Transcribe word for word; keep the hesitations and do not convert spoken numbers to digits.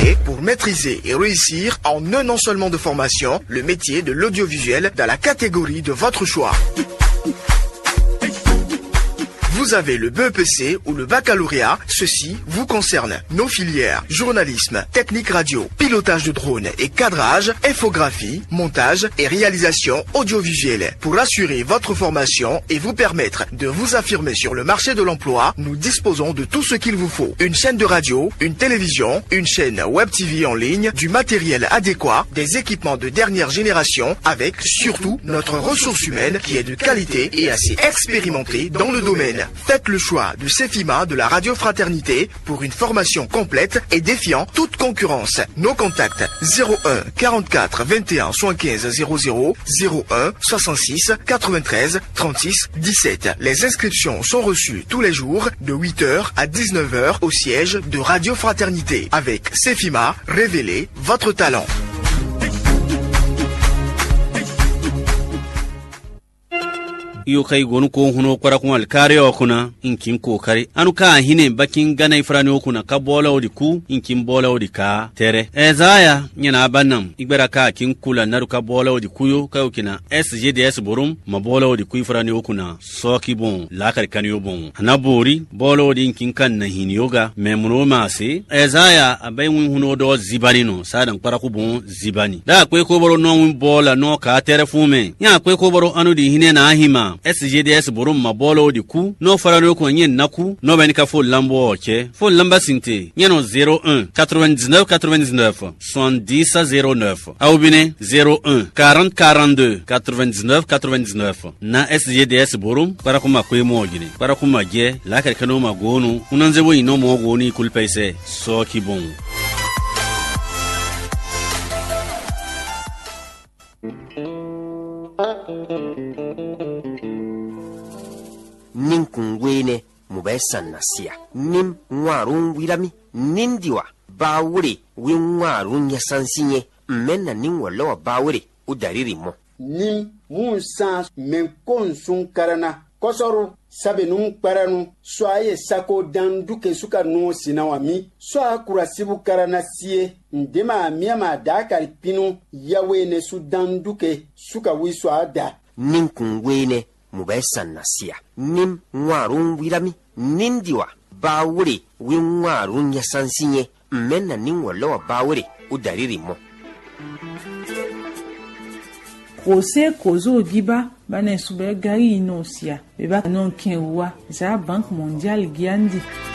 fraternité pour maîtriser et réussir en un an seulement de formation le métier de l'audiovisuel dans la catégorie de votre choix. Vous avez le B E P C ou le baccalauréat, ceci vous concerne. Nos filières, journalisme, technique radio, pilotage de drone et cadrage, infographie, montage et réalisation audiovisuelle. Pour assurer votre formation et vous permettre de vous affirmer sur le marché de l'emploi, nous disposons de tout ce qu'il vous faut. Une chaîne de radio, une télévision, une chaîne web T V en ligne, du matériel adéquat, des équipements de dernière génération avec surtout notre ressource humaine qui est de qualité et assez expérimentée dans le domaine. Faites le choix du CEFIMA de la Radio Fraternité pour une formation complète et défiant toute concurrence. Nos contacts zéro un quarante-quatre vingt et un soixante-quinze zéro zéro, zéro un soixante-six quatre-vingt-treize trente-six dix-sept. Les inscriptions sont reçues tous les jours de huit heures à dix-neuf heures au siège de Radio Fraternité. Avec CEFIMA, révélez votre talent. iyo kai gonu ko huno kwara kun alkari okuna inkin kokari anu ka hine bakin gana ifrani okuna ka bola odi ku inkin bola odi ka tere ezaya nyana banam igbera ka kin kula naru ka bola odi kuyo ka okina S G D S borum ma bola odi ku ifrani okuna soki bon la kar kan yo bon anabori bola odi inkin kan na hini yoga memuno mase ezaya abai win huno do zibani no sadan kwara ku bon zibani da kwe ko boro no win bola no ka tere fume nya kwe ko boro anu di hine na ahima S G D S borum ma bolo di ku no farano ko nyen naku no ben ka fo lambo oche fo lamba sinte nyano zéro un quatre-vingt-dix-neuf quatre-vingt-dix-neuf soixante-dix zéro neuf au bine zéro un quarante quarante-deux quatre-vingt-dix-neuf quatre-vingt-dix-neuf na S G D S borum para kuma ko mo gine para kuma ge la ka kano ma gonu unanze bo ino mo goni kulpaise so ki bon nin kungwene mubesan nasia nim ngwarun wirami nindiwa bawure wi ngwarun yasansinye menna nin walawa bawure udariri mo nim mun san men kon sun karana kosoro sabe num paranu soaye sako danduke suka no sinawami soa kurasibu karana sie ndema miama dakar pinu yawe ne su danduke suka wi soada nin kungwene mubesan nasia nim ngwarun wirami nindiwa bawure wi ngwarun yasansinye menna nin walawa bawure udariri mo Kose kozo giba bane sube gari inosia beba non kenwa za bank mondial giandi